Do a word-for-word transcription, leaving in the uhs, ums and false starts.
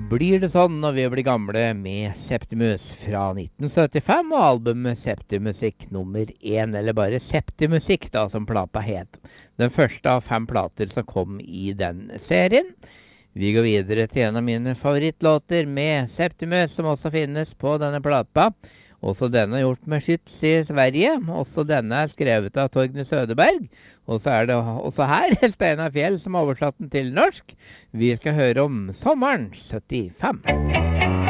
blir det sånn når vi blir gamle med Septimus fra nitten syttifem og albumet Septimusikk nummer én, eller bare Septimusikk da, som plata het. Den første av fem plater som kom i den serien. Vi går videre til en av mine favorittlåter med Septimus, som også finnes på denne plata. Også denne er gjort med skyts i Sverige. Også denne er skrevet av Torgny Søderberg. Og så er det også her Steinar Fjell som har oversatt den til norsk. Vi skal høre om sommeren syttifem.